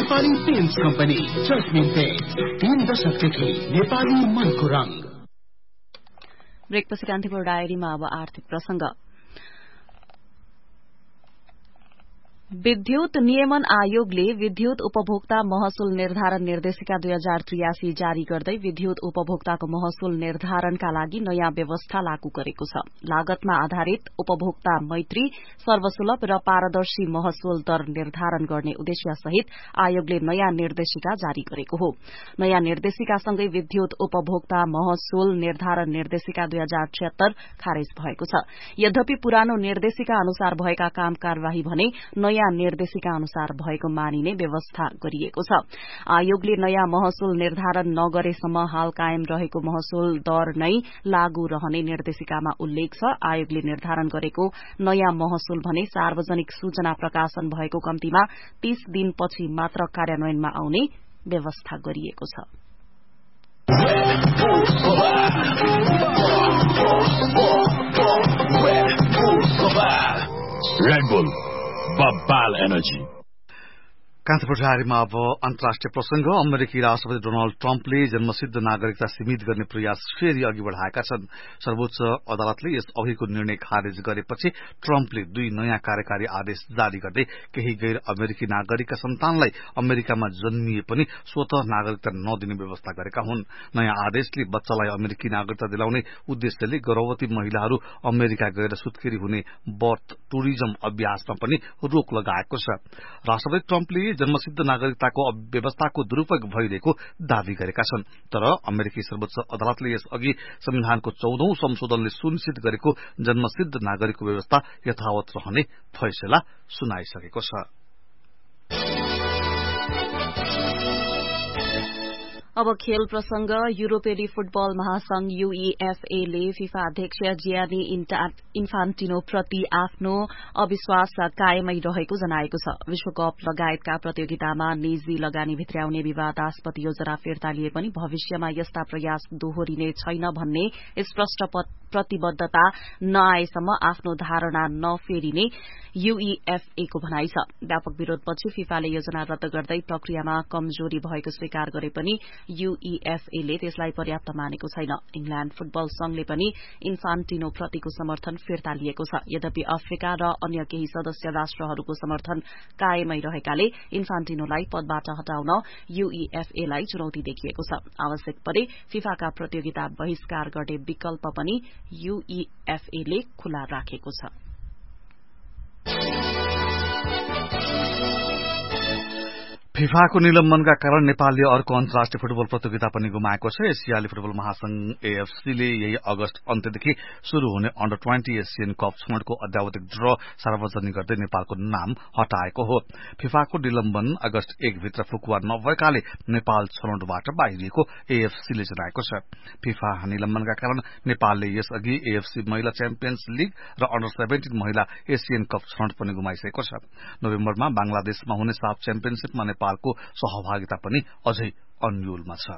Nepali paints company जस्मिन paints 3 दशकदेखि नेपाली मनको रंग। ब्रेकपछि कान्तिपुर डायरीमा अब आर्थिक प्रसंग। विद्युत नियमन आयोगले विद्युत उपभोक्ता महसुल निर्धारण निर्देशिका 2083 जारी गर्दै विद्युत उपभोक्ताको महसुल निर्धारणका लागि नयाँ व्यवस्था लागू गरेको छ। लागतमा आधारित उपभोक्ता मैत्री, सर्वसुलभ र पारदर्शी महसुल दर निर्धारण गर्ने उद्देश्यसहित आयोगले नयाँ निर्देशिका जारी गरेको हो। नयाँ निर्देशिकासँगै विद्युत उपभोक्ता महसुल निर्धारण निर्देशिका 2076 खारेज भएको छ। यद्यपि पुरानो निर्देशिका अनुसार भएका काम कार्यवाही भने नयाँ निर्देशिका अनुसार भएको मानिने व्यवस्था गरिएको छ। आयोगले नयाँ महसुल निर्धारण नगरेसम्म हाल कायम रहेको महसुल दर नै लागू रहने निर्देशिकामा उल्लेख छ। आयोगले निर्धारण गरेको नयाँ महसुल भने सार्वजनिक सूचना प्रकाशन भएको कम्तीमा 30 दिनपछि मात्र कार्यान्वयनमा आउने व्यवस्था गरिएको छ। Red Bull, Babal Energy. Kantipur डायरीमा अब अन्तर्राष्ट्रिय प्रसंग। अमेरिकी राष्ट्रपति डोनाल्ड ट्रम्पले जन्मसिद्ध नागरिकता सीमित गर्ने प्रयास फेरि अघि बढ़ाएका छन्। सर्वोच्च अदालतले यस अघिको निर्णय खारेज गरेपछि ट्रम्पले 2 नयाँ कार्यकारी आदेश जारी गर्दै केही गैर अमेरिकी नागरिकका सन्तानलाई अमेरिकामा जन्मिए पनि स्वतः नागरिकता नदिने व्यवस्था गरेका हुन्। नयाँ आदेशले बच्चालाई अमेरिकी नागरिकता दिलाउने उद्देश्यले गर्भवती महिलाहरू अमेरिका गएर सुत्केरी हुने बर्थ टुरिज्म अभ्यासमा पनि रोक लगाएको छ। राष्ट्रपति ट्रम्पले जन्मसिद्ध नागरिकताको व्यवस्थाको दुरूपयोग भइरहेको दावी गरेका छन्। तर अमेरिकी सर्वोच्च अदालतले यस अघि संविधानको 14औं संशोधनले सुनिश्चित गरेको जन्मसिद्ध नागरिकको व्यवस्था यथावत रहने फैसला सुनाइसकेको छ। अब खेल प्रसंग। युरोपेली फुटबल महासंघ UEFA ले फिफा अध्यक्ष जियानी इन्फान्टिनो प्रति आफ्नो अविश्वास कायमै रहेको जनाएको छ। विश्वकप लगायतका प्रतियोगितामा निजी लगानी भित्र्याउने विवादास्पद योजना फिर्ता लिए पनि भविष्यमा यस्ता प्रयास दोहोरिने छैन भन्ने स्पष्ट प्रतिबद्धता नआएसम्म आफ्नो धारणा नफेरिने UEFA को भनाइ छ। व्यापक विरोधपछि फिफाले योजना रद्द गर्दै प्रक्रियामा कमजोरी भएको स्वीकार गरे पनि UEFA ले त्यसलाई पर्याप्त मानेको छैन। इंग्ल्याण्ड फुटबल संघले पनि इन्फान्टिनो प्रतिको समर्थन फिर्ता लिएको छ। यद्यपि अफ्रिका र अन्य केही सदस्य राष्ट्रहरूको समर्थन कायमै रहेकाले इन्फान्टिनोलाई पदबाट हटाउन UEFA लाई चुनौती देखिएको छ। आवश्यक परे फिफाका प्रतियोगिता बहिष्कार गर्ने विकल्प पनि UEFA ले खुला राखेको छ। फिफाको निलम्बनका कारण नेपालले अर्को अन्तर्राष्ट्रिय फुटबल प्रतियोगिता पनि गुमाएको छ। एसियाली फुटबल महासंघ AFC ले यही अगस्त अन्त्यदेखि शुरू हुने अन्डर 20 एशियन कप छनौटको अद्यावधिक ड्र सार्वजनिक गर्दै नेपालको नाम हटाएको हो। फिफाको निलम्बन अगस्त 1 भित्र फुकुवा नभएकाले नेपाल छनौटबाट बाहिरिएको AFC ले जनाएको छ। फिफा निलम्बनका कारण नेपालले यसअघि AFC महिला च्याम्पियन्स लीग र अन्डर 17 महिला एशियन कप छनौट पनि गुमाइसकेको छ। नोभेम्बरमा बांग्लादेशमा हुने साफ च्याम्पियनशीपमा नेपालको सहभागिता पनि अझै अन्यलमा छ।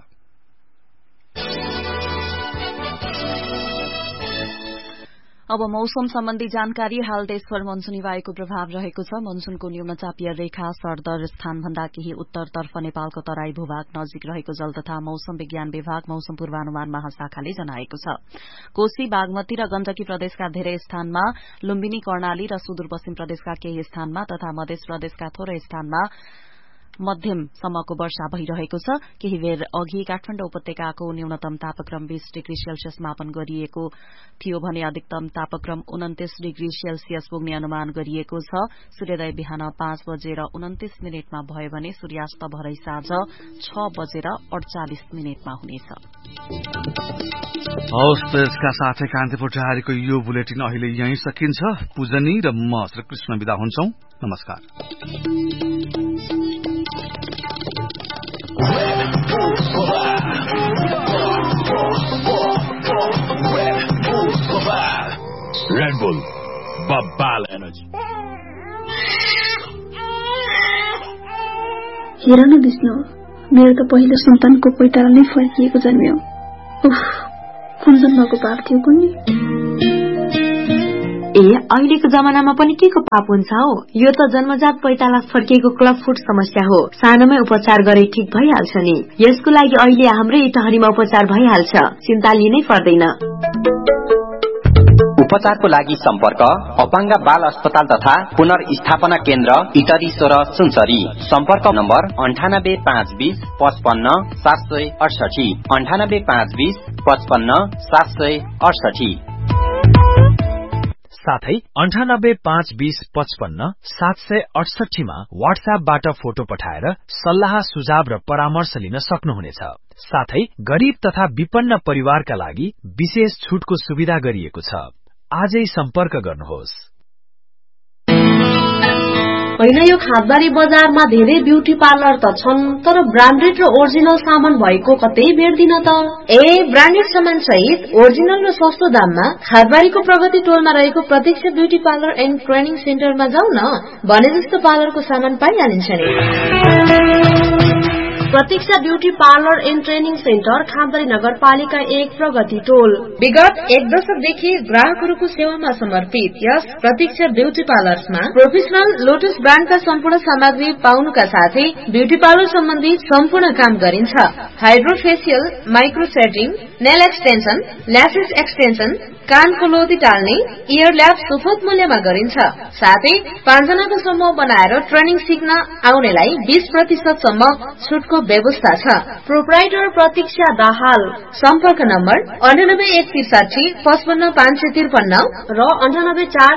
अब मौसम सम्बन्धी जानकारी। हाल देशभर मनसूनी वायुको प्रभाव रहेको छ। मनसूनको न्यूनचापीय रेखा सरदर स्थानभन्दा केही उत्तरतर्फ नेपालको तराई भूभाग नजिक रहेको जल तथा मौसम विज्ञान विभाग मौसम पूर्वानुमान महाशाखाले जनाएको छ। कोशी, बागमती र गण्डकी प्रदेशका धेरै स्थानमा, लुम्बिनी, कर्णाली र सुदूरपश्चिम प्रदेशका केही स्थानमा तथा मध्य प्रदेशका थोरै स्थानमा मध्यमसम्मको वर्षा भइरहेको छ। केही बेर अघि काठमाडौँ उपत्यकाको न्यूनतम तापक्रम 20 डिग्री सेल्सियस मापन गरिएको थियो भने अधिकतम तापक्रम 29 डिग्री सेल्सियस पुग्ने अनुमान गरिएको छ। सूर्योदय बिहान 5:29 भयो भने सूर्यास्त भरै साँझ 6:48 हुनेछ। हवस्, त्यसका साथै कान्तिपुर डायरीको यो बुलेटिन अहिले यही सकिन्छ। पूजनी र म श्रीकृष्ण बिदा हुन्छौं। नमस्कार। Red Bull, Babal Energy. हेर न विष्णु, मेरो त पहिलो सन्तानको पैतारा नै फर्किएको जन्मियो। उफ, कुन जन्मको पाप थियो कुनी। अहिलेको जमानामा पनि के को पाप हुन्छ हो? यो त जन्मजात पैताला फर्किएको क्लब फुट समस्या हो। सानोमै उपचार गरे ठीक भइहाल्छ नि। यसको लागि अहिले हाम्रै इटहरीमा उपचार भइहाल्छ, चिन्ता लिनै पर्दैन। उपचारको लागि सम्पर्क अपाङ्ग बाल अस्पताल तथा पुनर्स्थापना केन्द्र इटरी 16 सुनसरी। सम्पर्क नम्बर 98 520 55 768 98 520 55 768। साथै 98 520 55 768 मा व्हाट्सएपबाट फोटो पठाएर सल्लाह सुझाव र परामर्श लिन सक्नुहुनेछ। साथै गरीब तथा विपन्न परिवारका लागि विशेष छुटको सुविधा गरिएको छ। आजै सम्पर्क गर्नुहोस्। होइन, यो खादबारी बजारमा धेरै ब्युटी पार्लर त छन्, तर ब्रान्डेड र ओरिजिनल सामान भएको कतै भेट्दिन त। ब्रान्डेड सामान सहित ओरिजिनल र सस्तो दाममा खादबारीको प्रगति टोलमा रहेको प्रत्यक्ष ब्युटी पार्लर एन्ड ट्रेनिङ सेन्टरमा जाऊ न, भने जस्तो पार्लरको सामान पाइहालिन्छ नि। प्रतीक्षा beauty parlour and training centre खादबारी नगरपालिका 1 प्रगति टोल। विगत 1 दशकदेखि ग्राहकहरूको सेवामा समर्पित यस प्रतीक्षा ब्यूटी पार्लर्समा प्रोफेसनल लोटस ब्रान्डका सम्पूर्ण सामग्री पाउनुका साथै ब्यूटी पार्लर सम्बन्धी सम्पूर्ण काम गरिन्छ। Hydro facial, micro setting, nail extension, lashes extension, कानको लोदी टाल्ने, इयर ल्याब सुपथ मूल्यमा गरिन्छ। साथै 5 जनाको समूह बनाएर ट्रेनिङ सिक्न आउनेलाई 20% सम्म छुटको व्यवस्था छ। प्रोप्राइटर प्रतीक्षा दाहाल। सम्पर्क नम्बर 98 163 55 553 र 98 4।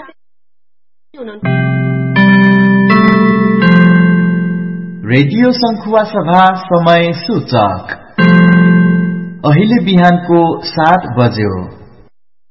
रेडियो संखुवा सभा समय सूचक अहिले बिहानको 7 बज्यो।